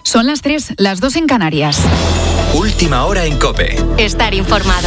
Son las 3, las 2 en Canarias. Última hora en COPE. Estar informado.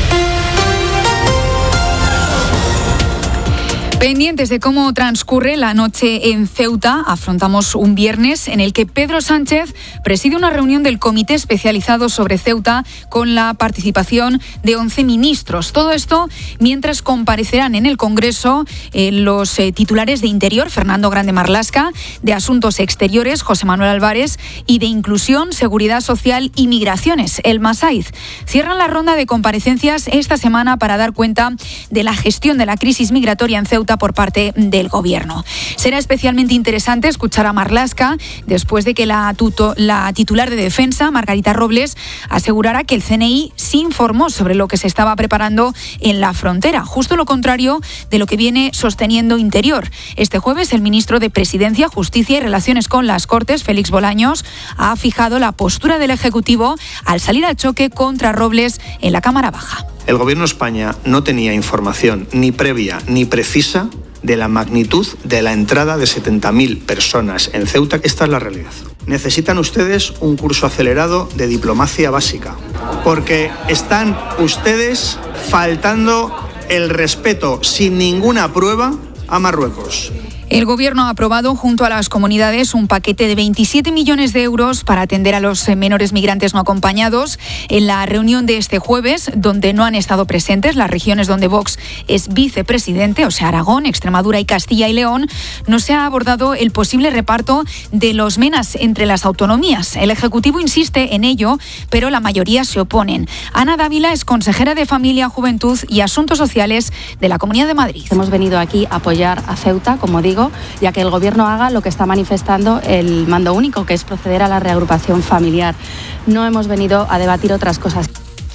Pendientes de cómo transcurre la noche en Ceuta, afrontamos un viernes en el que Pedro Sánchez preside una reunión del Comité Especializado sobre Ceuta con la participación de 11 ministros. Todo esto mientras comparecerán en el Congreso los titulares de Interior, Fernando Grande Marlaska, de Asuntos Exteriores, José Manuel Álvarez, y de Inclusión, Seguridad Social y Migraciones, Elma Saiz. Cierran la ronda de comparecencias esta semana para dar cuenta de la gestión de la crisis migratoria en Ceuta por parte del Gobierno. Será especialmente interesante escuchar a Marlaska después de que la titular de Defensa, Margarita Robles, asegurara que el CNI sí informó sobre lo que se estaba preparando en la frontera, justo lo contrario de lo que viene sosteniendo Interior. Este jueves, el ministro de Presidencia, Justicia y Relaciones con las Cortes, Félix Bolaños, ha fijado la postura del Ejecutivo al salir al choque contra Robles en la Cámara Baja. El Gobierno de España no tenía información ni previa ni precisa de la magnitud de la entrada de 70.000 personas en Ceuta. Esta es la realidad. Necesitan ustedes un curso acelerado de diplomacia básica, porque están ustedes faltando el respeto sin ninguna prueba a Marruecos. El Gobierno ha aprobado junto a las comunidades un paquete de 27 millones de euros para atender a los menores migrantes no acompañados. En la reunión de este jueves, donde no han estado presentes las regiones donde Vox es vicepresidente, o sea, Aragón, Extremadura y Castilla y León, no se ha abordado el posible reparto de los MENAs entre las autonomías. El Ejecutivo insiste en ello, pero la mayoría se oponen. Ana Dávila es consejera de Familia, Juventud y Asuntos Sociales de la Comunidad de Madrid. Hemos venido aquí a apoyar a Ceuta, como digo, ya que el Gobierno haga lo que está manifestando el mando único, que es proceder a la reagrupación familiar. No hemos venido a debatir otras cosas.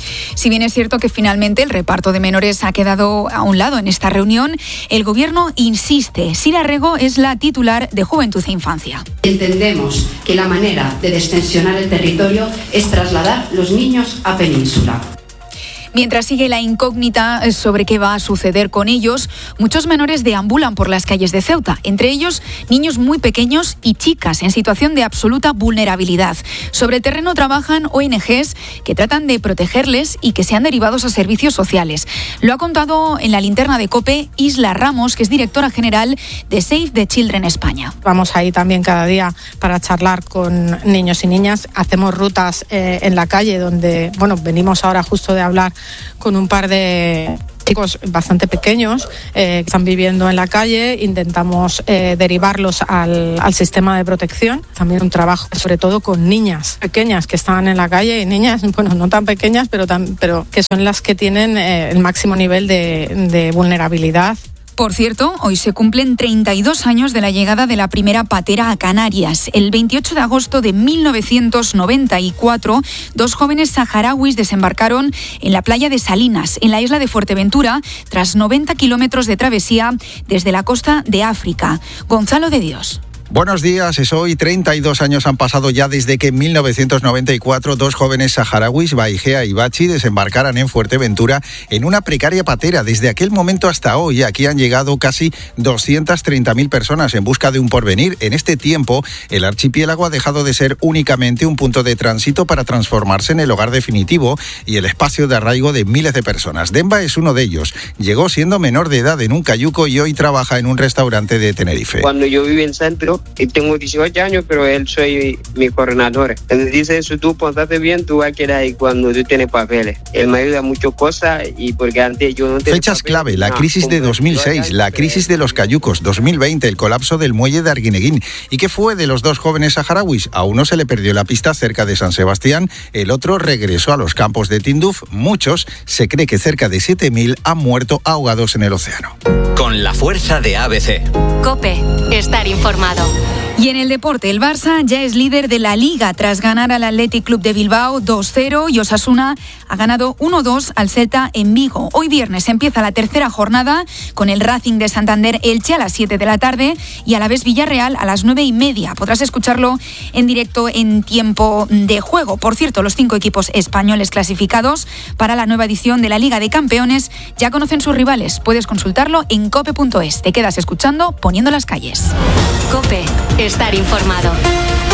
Si bien es cierto que finalmente el reparto de menores ha quedado a un lado en esta reunión, el Gobierno insiste. Sira Rego es la titular de Juventud e Infancia. Entendemos que la manera de destensionar el territorio es trasladar los niños a Península. Mientras sigue la incógnita sobre qué va a suceder con ellos, muchos menores deambulan por las calles de Ceuta, entre ellos niños muy pequeños y chicas en situación de absoluta vulnerabilidad. Sobre el terreno trabajan ONGs que tratan de protegerles y que sean derivados a servicios sociales. Lo ha contado en la linterna de COPE Isla Ramos, que es directora general de Save the Children España. Vamos ahí también cada día para charlar con niños y niñas. Hacemos rutas en la calle donde, venimos ahora justo de hablar con un par de chicos bastante pequeños que están viviendo en la calle. Intentamos derivarlos al sistema de protección. También un trabajo sobre todo con niñas pequeñas que están en la calle y niñas, no tan pequeñas, pero que son las que tienen el máximo nivel de vulnerabilidad. Por cierto, hoy se cumplen 32 años de la llegada de la primera patera a Canarias. El 28 de agosto de 1994, 2 jóvenes saharauis desembarcaron en la playa de Salinas, en la isla de Fuerteventura, tras 90 kilómetros de travesía desde la costa de África. Gonzalo de Dios. Buenos días, es hoy. 32 años han pasado ya desde que en 1994 2 jóvenes saharauis, Baigea y Bachi, desembarcaran en Fuerteventura en una precaria patera. Desde aquel momento hasta hoy, aquí han llegado casi 230.000 personas en busca de un porvenir. En este tiempo, el archipiélago ha dejado de ser únicamente un punto de tránsito para transformarse en el hogar definitivo y el espacio de arraigo de miles de personas. Demba es uno de ellos. Llegó siendo menor de edad en un cayuco y hoy trabaja en un restaurante de Tenerife. Cuando yo viví en centro, y tengo 18 años, pero él soy mi coordinador. Él dice eso, tú pontate bien, tú vas a quedar ahí cuando tú tienes papeles. Él me ayuda muchas cosas y porque antes yo no tenía Fechas papeles, clave, la crisis de 2006, la crisis de los cayucos, 2020, el colapso del muelle de Arguineguín. ¿Y qué fue de los 2 jóvenes saharauis? A uno se le perdió la pista cerca de San Sebastián, el otro regresó a los campos de Tinduf. Muchos, se cree que cerca de 7.000 han muerto ahogados en el océano. Con la fuerza de ABC. COPE, estar informado. Y en el deporte, el Barça ya es líder de la Liga tras ganar al Athletic Club de Bilbao 2-0 y Osasuna ha ganado 1-2 al Celta en Vigo. Hoy viernes empieza la tercera jornada con el Racing de Santander Elche a las 7 de la tarde y Alavés Villarreal a las 9:30. Podrás escucharlo en directo en tiempo de juego. Por cierto, los 5 equipos españoles clasificados para la nueva edición de la Liga de Campeones ya conocen sus rivales. Puedes consultarlo en cope.es. Te quedas escuchando Poniendo las calles. COPE, estar informado.